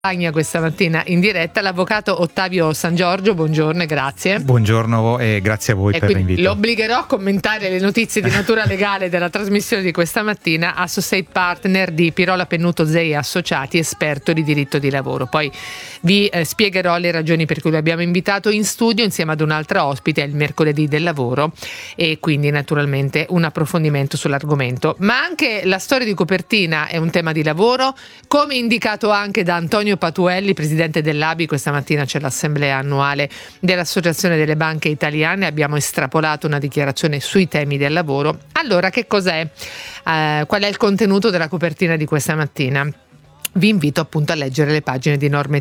Questa mattina in diretta l'avvocato Ottavio Sangiorgio. Buongiorno e grazie. Buongiorno e grazie a voi per l'invito. Lo obbligherò a commentare le notizie di natura legale della trasmissione di questa mattina. Associate partner di Pirola Pennuto Zei Associati, esperto di diritto di lavoro. Poi vi spiegherò le ragioni per cui lo abbiamo invitato in studio insieme ad un'altra ospite, il mercoledì del lavoro, e quindi naturalmente un approfondimento sull'argomento. Ma anche la storia di copertina è un tema di lavoro, come indicato anche da Antonio Patuelli, presidente dell'ABI. Questa mattina c'è l'assemblea annuale dell'Associazione delle Banche Italiane, abbiamo estrapolato una dichiarazione sui temi del lavoro. Allora, che cos'è? Qual è il contenuto della copertina di questa mattina? Vi invito appunto a leggere le pagine di norme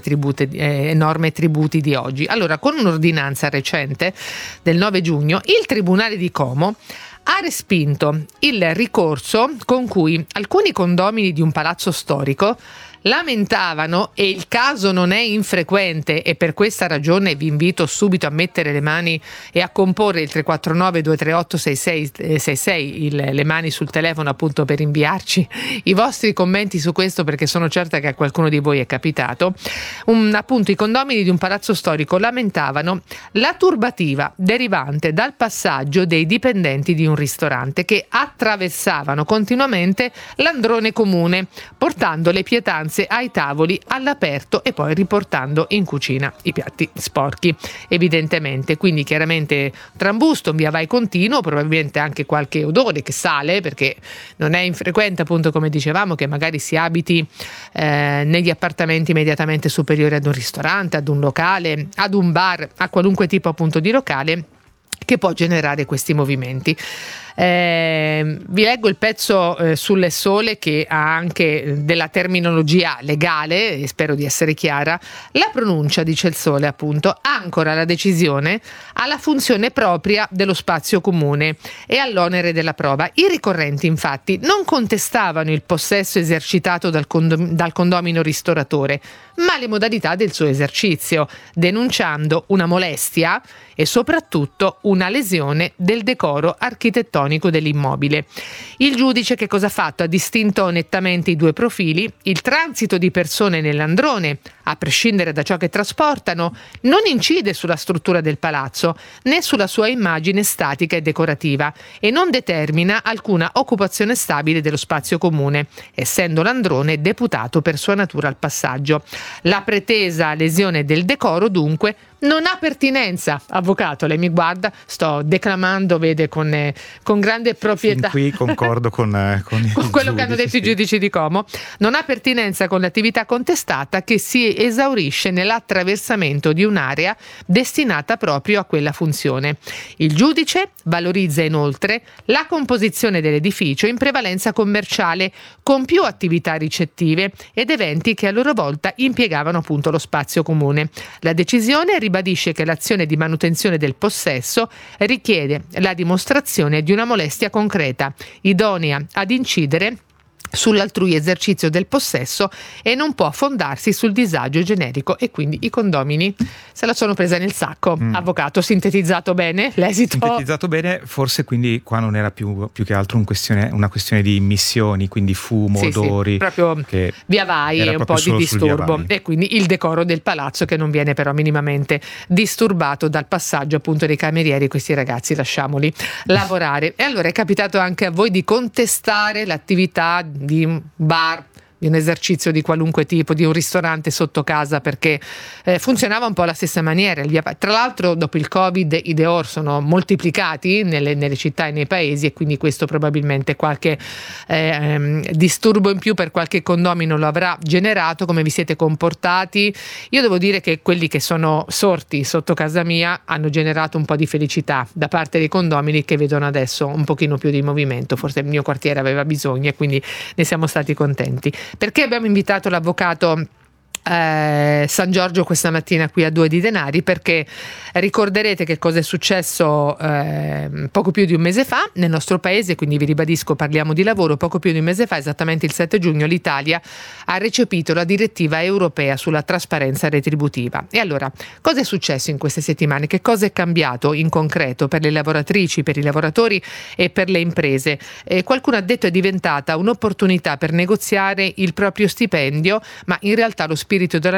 e tributi di oggi. Allora, con un'ordinanza recente del 9 giugno, il Tribunale di Como ha respinto il ricorso con cui alcuni condomini di un palazzo storico lamentavano, e il caso non è infrequente e per questa ragione vi invito subito a mettere le mani e a comporre il 349 238 6666, le mani sul telefono appunto per inviarci i vostri commenti su questo, perché sono certa che a qualcuno di voi è capitato. Appunto, i condomini di un palazzo storico lamentavano la turbativa derivante dal passaggio dei dipendenti di un ristorante che attraversavano continuamente l'androne comune, portando le pietanze ai tavoli all'aperto e poi riportando in cucina i piatti sporchi, evidentemente. Quindi chiaramente trambusto, un via vai continuo, probabilmente anche qualche odore che sale, perché non è infrequente, appunto, come dicevamo, che magari si abiti negli appartamenti immediatamente superiori ad un ristorante, ad un locale, ad un bar, a qualunque tipo appunto di locale che può generare questi movimenti. Vi leggo il pezzo sulle Sole, che ha anche della terminologia legale e spero di essere chiara. La pronuncia, dice il Sole appunto, ancora la decisione alla funzione propria dello spazio comune e all'onere della prova. I ricorrenti infatti non contestavano il possesso esercitato dal condomino ristoratore, ma le modalità del suo esercizio, denunciando una molestia e soprattutto una lesione del decoro architettonico dell'immobile. Il giudice che cosa ha fatto? Ha distinto nettamente i due profili. Il transito di persone nell'androne, a prescindere da ciò che trasportano, non incide sulla struttura del palazzo né sulla sua immagine statica e decorativa e non determina alcuna occupazione stabile dello spazio comune, essendo l'androne deputato per sua natura al passaggio. La pretesa lesione del decoro dunque non ha pertinenza. Avvocato, lei mi guarda, sto declamando, vede, con grande proprietà. Fin qui concordo con quello che hanno detto i giudici di Como. Non ha pertinenza con l'attività contestata, che si esaurisce nell'attraversamento di un'area destinata proprio a quella funzione. Il giudice valorizza inoltre la composizione dell'edificio in prevalenza commerciale, con più attività ricettive ed eventi che a loro volta impiegavano appunto lo spazio comune. La decisione ribadisce che l'azione di manutenzione del possesso richiede la dimostrazione di una molestia concreta, idonea ad incidere sull'altrui esercizio del possesso e non può fondarsi sul disagio generico, e quindi i condomini se la sono presa nel sacco. Avvocato, sintetizzato bene l'esito? Sintetizzato bene, forse quindi qua non era più che altro una questione di immissioni, quindi fumo, odori. Sì, proprio via vai e un po' di disturbo, e quindi il decoro del palazzo che non viene però minimamente disturbato dal passaggio appunto dei camerieri. Questi ragazzi lasciamoli lavorare. E allora è capitato anche a voi di contestare l'attività di un bar, di un esercizio di qualunque tipo, di un ristorante sotto casa, perché funzionava un po' alla stessa maniera? Tra l'altro dopo il Covid i dehors sono moltiplicati nelle città e nei paesi, e quindi questo probabilmente qualche disturbo in più per qualche condomino lo avrà generato. Come vi siete comportati? Io devo dire che quelli che sono sorti sotto casa mia hanno generato un po' di felicità da parte dei condomini, che vedono adesso un pochino più di movimento. Forse il mio quartiere aveva bisogno e quindi ne siamo stati contenti. Perché abbiamo invitato l'avvocato Sangiorgio questa mattina qui a Due di Denari? Perché ricorderete che cosa è successo poco più di un mese fa nel nostro paese, quindi vi ribadisco, parliamo di lavoro. Poco più di un mese fa, esattamente il 7 giugno, l'Italia ha recepito la direttiva europea sulla trasparenza retributiva. E allora, cosa è successo in queste settimane? Che cosa è cambiato in concreto per le lavoratrici, per i lavoratori e per le imprese? Qualcuno ha detto è diventata un'opportunità per negoziare il proprio stipendio, ma in realtà lo spirito della